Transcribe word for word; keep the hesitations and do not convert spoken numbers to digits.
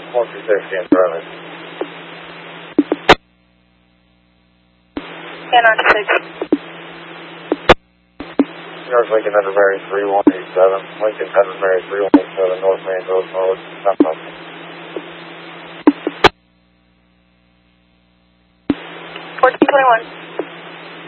one two six, Scan Drive. Scan on six. North Lincoln, Under Mary three one eight seven. Lincoln, Under Mary three one eight seven, North Main Road, Norwood, South. fourteen twenty-one.